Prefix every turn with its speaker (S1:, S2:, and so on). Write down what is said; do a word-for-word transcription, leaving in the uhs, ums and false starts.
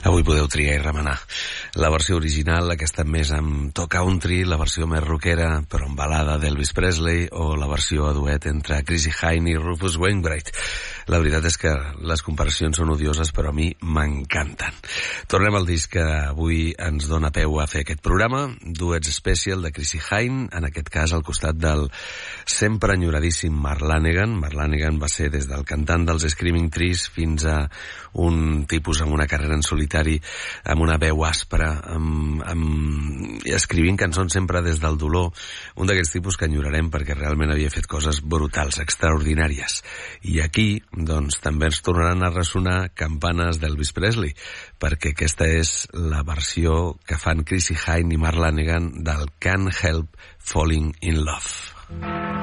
S1: Avui podeu triar i remenar. La versió original, aquesta més amb to country, la versió més rockera, però amb balada d'Elvis Presley, o la versió a duet entre Chrissie Hynde i Rufus Wainwright. La veritat és que les comparacions són odioses, però a mi m'encanten. Tornem al disc que avui ens dona peu a fer aquest programa, Duets Special de Chrissie Hynde, en aquest cas al costat del sempre enyoradíssim Mark Lanegan. Mark Lanegan va ser des del cantant dels Screaming Trees fins a un tipus amb una carrera en solitari, amb una veu aspra, amb, amb, escrivint cançons sempre des del dolor, un d'aquests tipus que enyorarem perquè realment havia fet coses brutals, extraordinàries. I aquí, doncs, també ens tornaran a ressonar campanes d'Elvis Presley, perquè aquesta és la versió que fan Chrissie Hynde i Mark Lanegan del Can't Help Falling in Love.